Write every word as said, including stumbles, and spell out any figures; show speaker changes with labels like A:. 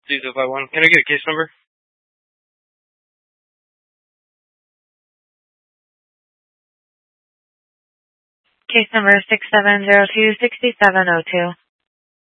A: two zero five one. Can I get a case number?
B: Case number six seven zero two six seven zero two.